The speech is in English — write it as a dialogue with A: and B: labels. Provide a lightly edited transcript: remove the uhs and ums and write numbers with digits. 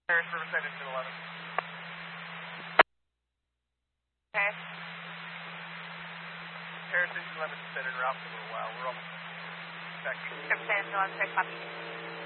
A: Paris Riverside at 11.
B: Okay.
A: Paris 11 has been en route for a little while. We're almost back.
B: Riverside at 11, copy.